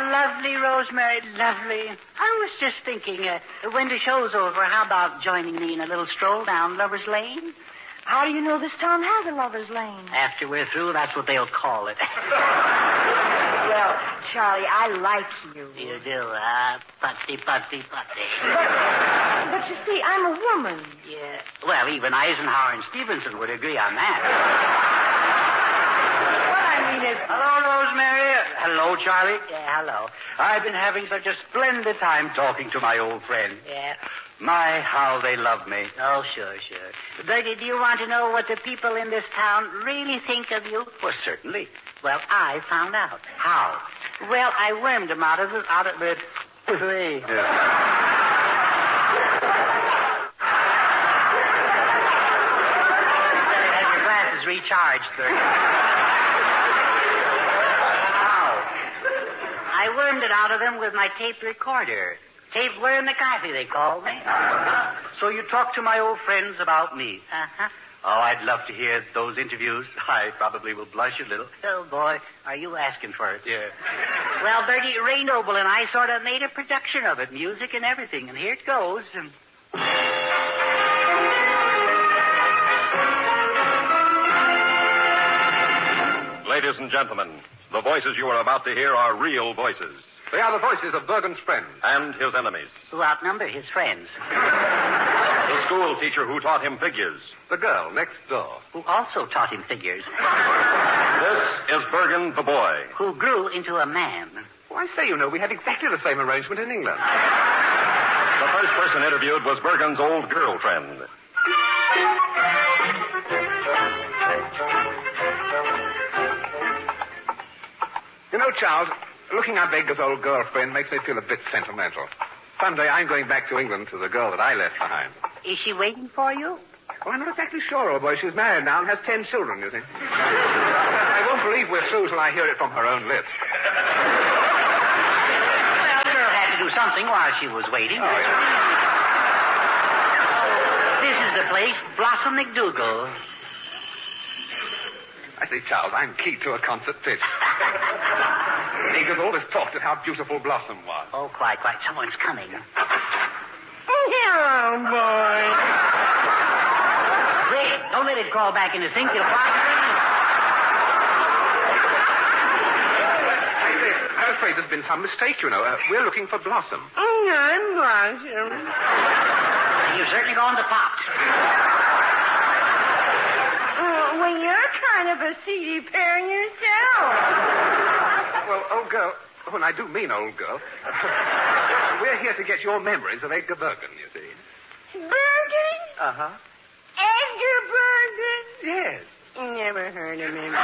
lovely, Rosemary, lovely. I was just thinking, when the show's over, how about joining me in a little stroll down Lover's Lane? How do you know this town has a Lover's Lane? After we're through, that's what they'll call it. Well, Charlie, I like you. You do, putty. But you see, I'm a woman. Yeah. Well, even Eisenhower and Stevenson would agree on that. What I mean is... Hello, Rosemary. Hello, Charlie. Yeah, hello. I've been having such a splendid time talking to my old friend. Yeah. My, how they love me. Oh, sure. Bertie, do you want to know what the people in this town really think of you? Well, certainly. Well, I found out. How? Well, I wormed them out of it. Hey. Your glasses recharged, Bertie. How? I wormed it out of them with my tape recorder. Tapeworm McCarthy, they called me. So you talk to my old friends about me. Uh-huh. Oh, I'd love to hear those interviews. I probably will blush a little. Oh, boy, are you asking for it? Yeah. Well, Bertie, Ray Noble and I sort of made a production of it, music and everything, and here it goes. Ladies and gentlemen, the voices you are about to hear are real voices. They are the voices of Bergen's friends. And his enemies. Who outnumber his friends. The school teacher who taught him figures. The girl next door. Who also taught him figures. This is Bergen the boy. Who grew into a man. Oh, I say, we have exactly the same arrangement in England. The first person interviewed was Bergen's old girlfriend. Charles, looking at Edgar's old girlfriend makes me feel a bit sentimental. Someday I'm going back to England to the girl that I left behind. Is she waiting for you? Well, I'm not exactly sure, old boy. She's married now and has 10 children, you see. I won't believe we're through till I hear it from her own lips. Well, the girl had to do something while she was waiting. Oh, yeah. This is the place, Blossom McDougal. I say, Charles, I'm key to a concert pitch. Edgar's always talked of how beautiful Blossom was. Oh, quite. Someone's coming. Hello, boy. Rick, don't let it crawl back in the sink. You'll fly. I'm afraid there's been some mistake, We're looking for Blossom. Oh, I'm Blossom. You've certainly gone to Pops. Well, you're kind of a seedy pair yourself. Well, old girl, when I do mean old girl, we're here to get your memories of Edgar Bergen, you see. Bergen? Uh-huh. Edgar Bergen? Yes. Never heard of him.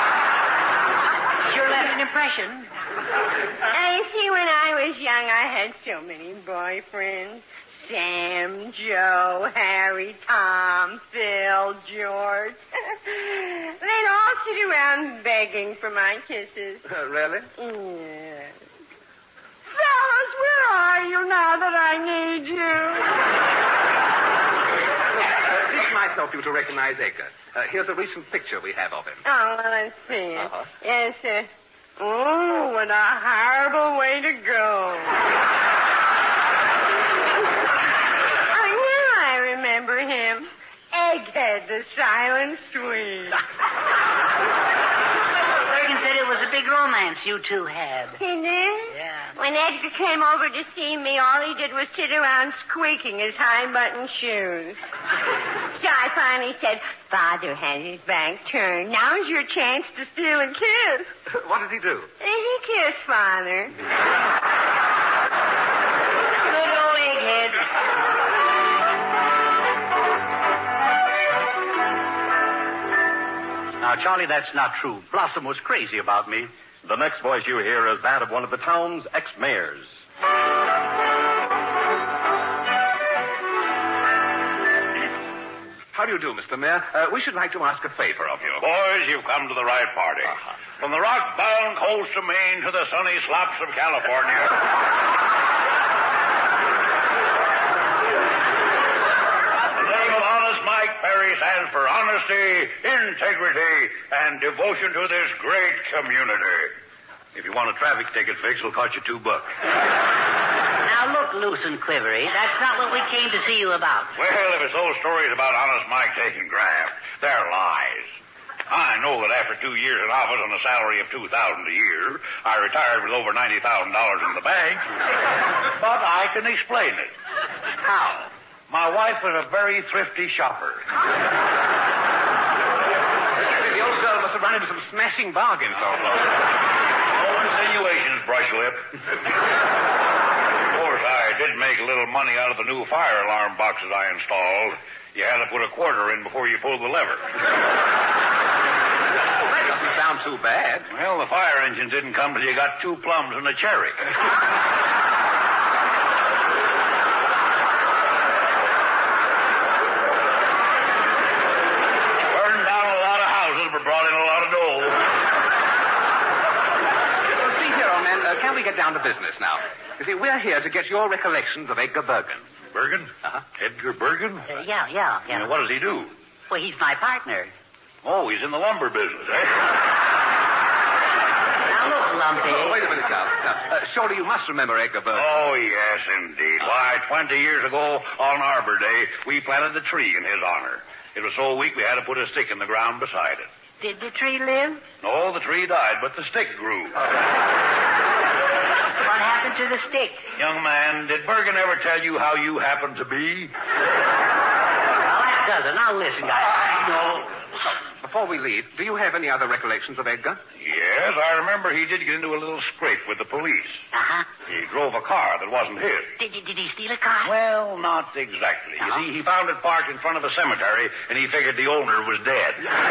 Sure left an impression. I see, when I was young, I had so many boyfriends. Sam, Joe, Harry, Tom, Phil, George. They'd all sit around begging for my kisses. Really? Yes. Fellas, where are you now that I need you? This might help you to recognize Edgar. Here's a recent picture we have of him. Oh, well, let's see it. Uh-huh. Yes, sir. Oh, what a horrible way to go. Remember him? Egghead, the silent Swede. Bergen said it was a big romance you two had. He did? Yeah. When Edgar came over to see me, all he did was sit around squeaking his high-button shoes. So I finally said, Father has his back turned. Now's your chance to steal a kiss. What did he do? He kissed Father. Good old egghead. Now, Charlie, that's not true. Blossom was crazy about me. The next voice you hear is that of one of the town's ex-mayors. How do you do, Mr. Mayor? We should like to ask a favor of you. Boys, you've come to the right party. From the rock-bound coast of Maine to the sunny slops of California. Mike Perry stands for honesty, integrity, and devotion to this great community. If you want a traffic ticket fixed, it'll cost you $2. Now, look, Loose and Quivery, that's not what we came to see you about. Well, if it's those stories about Honest Mike taking graft, they're lies. I know that after 2 years in office on a salary of $2,000 a year, I retired with over $90,000 in the bank. But I can explain it. How? My wife was a very thrifty shopper. The old girl must have run into some smashing bargains, old fellow. No insinuations, Brushwhip. Of course, I did make a little money out of the new fire alarm boxes I installed. You had to put a quarter in before you pulled the lever. That doesn't sound too bad. Well, the fire engine didn't come till you got 2 plums and a cherry. Burned down a lot of houses, but brought in a lot of dough. Well, see here, old man, can we get down to business now? You see, we're here to get your recollections of Edgar Bergen. Bergen? Uh-huh. Edgar Bergen? Yeah. And what does he do? Well, he's my partner. Oh, he's in the lumber business, eh? Now, look, Lumpy. Oh, wait a minute, Charles. Shorty, you must remember Edgar Bergen. Oh, yes, indeed. Why, 20 years ago on Arbor Day, we planted a tree in his honor. It was so weak we had to put a stick in the ground beside it. Did the tree live? No, the tree died, but the stick grew. What happened to the stick? Young man, did Bergen ever tell you how you happened to be? Well, that doesn't. Now, listen, guys. No. Before we leave, do you have any other recollections of Edgar? Yes, I remember he did get into a little scrape with the police. Uh-huh. He drove a car that wasn't his. Did he steal a car? Well, not exactly. You see, he found it parked in front of a cemetery, and he figured the owner was dead.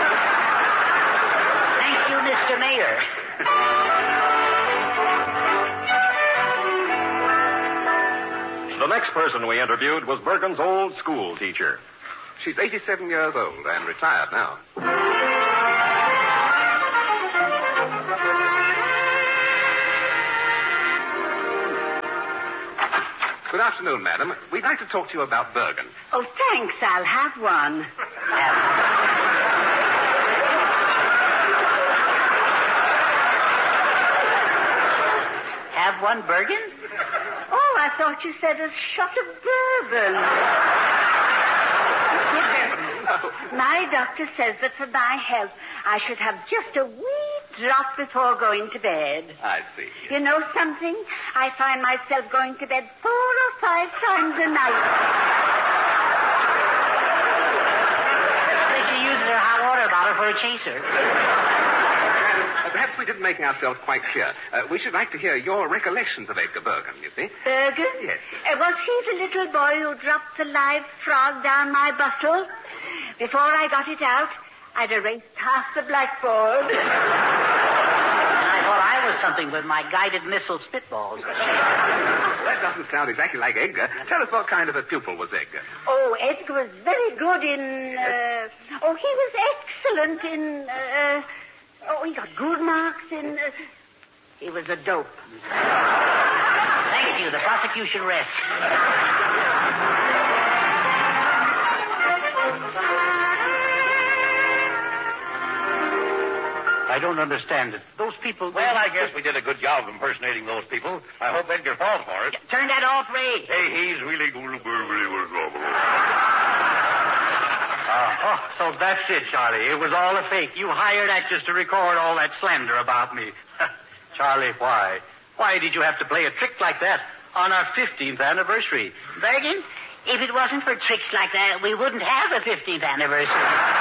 Thank you, Mr. Mayor. The next person we interviewed was Bergen's old school teacher. She's 87 years old and retired now. Good afternoon, madam. We'd like to talk to you about Bergen. Oh, thanks. I'll have one. Have one, Bergen? Oh, I thought you said a shot of bourbon. My doctor says that for my health, I should have just a wee drop before going to bed. I see. You know something? I find myself going to bed 4 or 5 times a night. I think she uses her hot water bottle for a chaser. Perhaps we didn't make ourselves quite clear. We should like to hear your recollections of Edgar Bergen, you see. Bergen? Yes. Was he the little boy who dropped the live frog down my bottle? Before I got it out, I'd erased half the blackboard. I thought I was something with my guided missile spitballs. That doesn't sound exactly like Edgar. Tell us what kind of a pupil was Edgar. Oh, Edgar was very good in... he was excellent in... he got good marks in... he was a dope. Thank you. The prosecution rests. I don't understand it. Those people... Well, I guess we did a good job of impersonating those people. I hope Edgar falls for it. Turn that off, Ray. Hey, he's really going to be really trouble. So that's it, Charlie. It was all a fake. You hired actors to record all that slander about me. Charlie, why? Why did you have to play a trick like that on our 15th anniversary? Bergen, if it wasn't for tricks like that, we wouldn't have a 15th anniversary.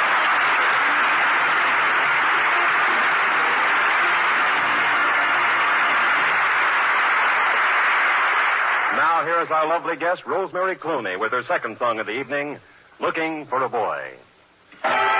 Now, here is our lovely guest, Rosemary Clooney, with her second song of the evening, Looking for a Boy.